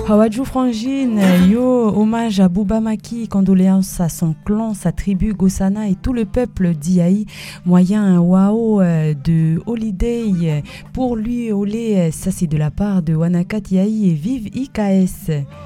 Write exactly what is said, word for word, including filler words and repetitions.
Hawadjou Frangine, yo, hommage à Bouba Maki, condoléances à son clan, sa tribu Gossana et tout le peuple d'Iaï. Moyen Wao de Holiday pour lui, Olé, ça c'est de la part de Wanakat Yaï et vive I K S.